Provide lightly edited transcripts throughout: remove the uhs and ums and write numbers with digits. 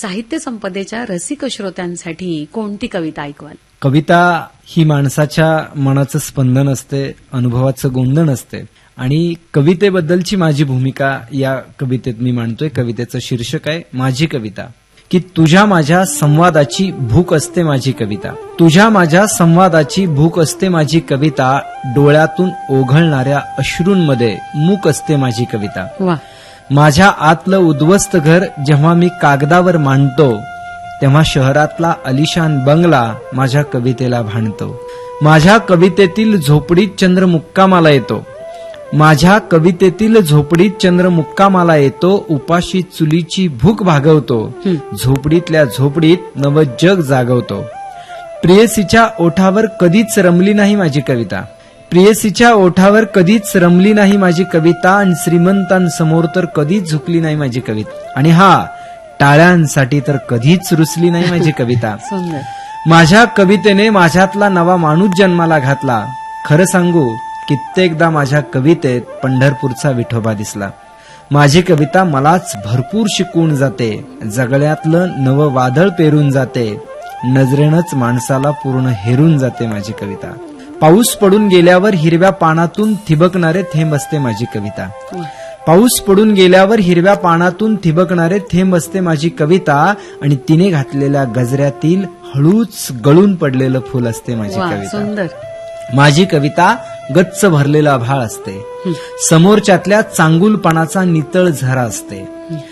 साहित्य संपदेच्या रसिक श्रोत्यांसाठी कोणती कविता ऐकवाल? कविता ही माणसाच्या मनाचं स्पंदन असते, अनुभवाचं गोंधण असते आणि कवितेबद्दलची माझी भूमिका या कवितेत मी मांडतोय. कवितेचं शीर्षक आहे माझी कविता. की तुझ्या माझ्या संवादाची भूक असते माझी कविता. तुझ्या माझ्या संवादाची भूक असते माझी कविता. डोळ्यातून ओघळणाऱ्या अश्रूंमध्ये मूक असते माझी कविता. माझ्या आतलं उद्ध्वस्त घर जेव्हा मी कागदावर मांडतो तेव्हा शहरातला आलिशान बंगला माझ्या कवितेला भांडतो. माझ्या कवितेतील झोपडीत चंद्र मुक्कामाला येतो. माझ्या कवितेतील झोपडीत चंद्र मुक्कामाला येतो. उपाशी चुलीची भूक भागवतो. झोपडीतल्या झोपडीत नव जग जागवतो. प्रेयसीच्या ओठावर कधीच रमली नाही माझी कविता. प्रेयसीच्या ओठावर कधीच रमली नाही माझी कविता. आणि श्रीमंतांसमोर तर कधीच झुकली नाही माझी कविता. आणि टाळ्यांसाठी तर कधीच रुसली नाही माझी कविता. माझ्या कवितेने माझ्यातला नवा माणूस जन्माला घातला. खरं सांगू कित्येकदा माझ्या कवितेत पंढरपूरचा विठोबा दिसला. माझी कविता मलाच भरपूर शिकवून जाते. जगण्यातलं नवं वादळ पेरून जाते. नजरेनंच माणसाला पूर्ण हेरून जाते माझी कविता. पाऊस पडून गेल्यावर हिरव्या पानातून थिबकणारे थेंब असते माझी कविता. पाऊस पडून गेल्यावर हिरव्या पानातून थिबकणारे थेंब असते माझी कविता. आणि तिने घातलेल्या गजऱ्यातील हळूच गळून पडलेलं फुल असते माझी कविता. माझी कविता गच्च भरलेला भाळ असते. समोरच्यातल्या चांगुलपणाचा नितळ झरा असते.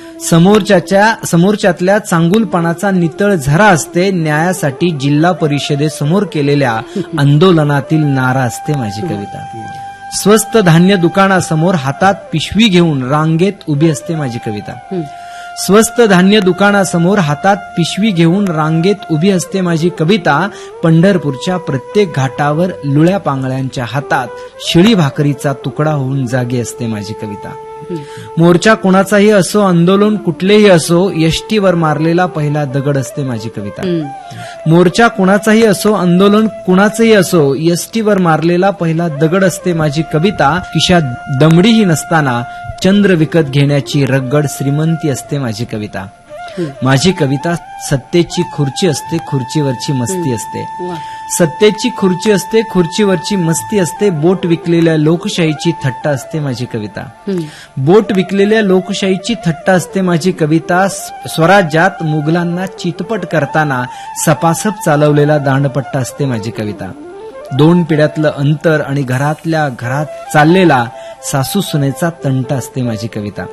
समोरच्यातल्या चांगुलपणाचा नितळ झरा असते. न्यायासाठी जिल्हा परिषदेसमोर केलेल्या आंदोलनातील नारा असते माझी कविता. स्वस्त धान्य दुकानासमोर हातात पिशवी घेऊन रांगेत उभी असते माझी कविता. स्वस्त धान्य दुकानासमोर हातात पिशवी घेऊन रांगेत उभी असते माझी कविता. पंढरपूरच्या प्रत्येक घाटावर लुळ्या पांगळ्यांच्या हातात शिळी भाकरीचा तुकडा होऊन जागी असते माझी कविता. मोर्चा कुणाचाही असो, आंदोलन कुठलेही असो, एसटीवर मारलेला पहिला दगड असते माझी कविता. मोर्चा कुणाचाही असो, आंदोलन कुणाचंही असो, एसटीवर मारलेला पहिला दगड असते माझी कविता. खिशात दमडीही नसताना चंद्र विकत घेण्याची रगड श्रीमंती असते माझी कविता. माझी कविता सत्तेची खुर्ची असते, खुर्चीवरची मस्ती असते. सत्तेची खुर्ची असते, खुर्चीवरची मस्ती असते. बोट विकलेल्या लोकशाहीची थट्टा असते माझी कविता. बोट विकलेल्या लोकशाहीची थट्टा असते माझी कविता. स्वराज्यात मुघलांना चितपट करताना सपासप चालवलेला दांडपट्टा असते माझी कविता. 2 पिढ्यातलं अंतर आणि घरातल्या घरात चाललेला सासू सुनेचा तंटा असते माझी कविता.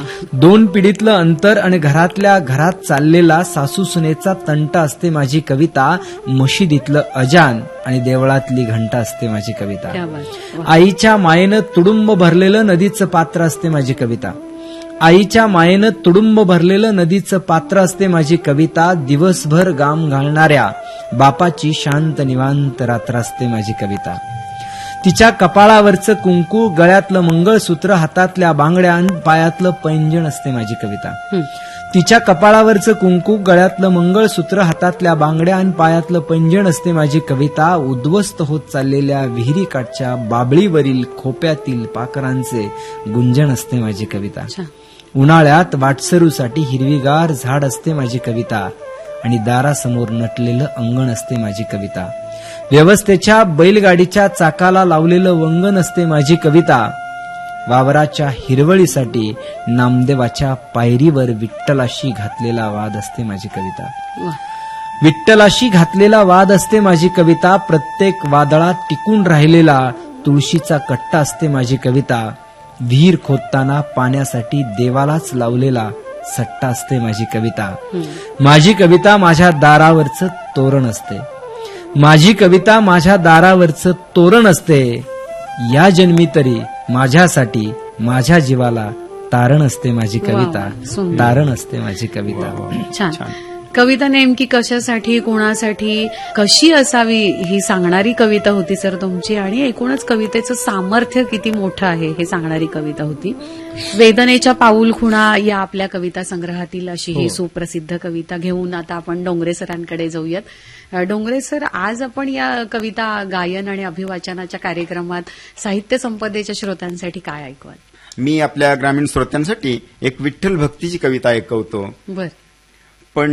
2 पिढीतलं अंतर आणि घरातल्या घरात चाललेला सासू सुनेचा तंटा असते माझी कविता. मशिदीतलं अजान आणि देवळातली घंटा असते माझी कविता. आईच्या मायेनं तुडुंब भरलेलं नदीचं पात्र असते माझी कविता. आईच्या मायेनं तुडुंब भरलेलं नदीचं पात्र असते माझी कविता. दिवसभर गाम घालणाऱ्या बापाची शांत निवांत रात्र असते माझी कविता. तिच्या कपाळावरचं कुंकू, गळ्यातलं मंगळसूत्र, हातातल्या बांगड्या, पायातलं पैंजण असते माझी कविता. तिच्या कपाळावरचं कुंकू, गळ्यातलं मंगळसूत्र, हातातल्या बांगड्या आणि पायातलं पैंजण असते माझी कविता. उद्ध्वस्त होत चाललेल्या विहिरीकाठच्या बाबळीवरील खोप्यातील पाखरांचे गुंजन असते माझी कविता. उन्हाळ्यात वाटसरूसाठी हिरवीगार झाड असते माझी कविता. आणि दारासमोर नटलेलं अंगण असते माझी कविता. व्यवस्थेच्या बैलगाडीच्या चाकाला लावलेलं वंगण असते माझी कविता. वावराच्या हिरवळीसाठी नामदेवाच्या पायरीवर विठ्ठलाशी घातलेला वाद असते माझी कविता. विठ्ठलाशी घातलेला वाद असते माझी कविता. प्रत्येक वादळात टिकून राहिलेला तुळशीचा कट्टा असते माझी कविता. विहीर खोदताना पाण्यासाठी देवालाच लावलेला सट्टा असते माझी कविता. माझी कविता माझ्या दारावरचं तोरण असते. माझी कविता माझ्या दारावरचं तोरण असते. या जन्मी तरी माझ्यासाठी माझ्या जीवाला तारण असते माझी कविता. तारण असते माझी कविता. छान. कविता नेमकी कशासाठी, कोणासाठी, कशी असावी ही सांगणारी कविता होती सर तुमची. आणि एकूणच कवितेचं सामर्थ्य किती मोठं आहे हे सांगणारी कविता होती. वेदनेच्या पाऊल खुणा या आपल्या कविता संग्रहातील अशी ही सुप्रसिद्ध कविता घेऊन आता आपण डोंगरे सरांकडे जाऊयात. डोंगरे सर, आज आपण या कविता गायन आणि अभिवाचनाच्या कार्यक्रमात साहित्य संपदेच्या श्रोत्यांसाठी काय ऐकवाल? मी आपल्या ग्रामीण श्रोत्यांसाठी एक विठ्ठल भक्तीची कविता ऐकवतो. बर.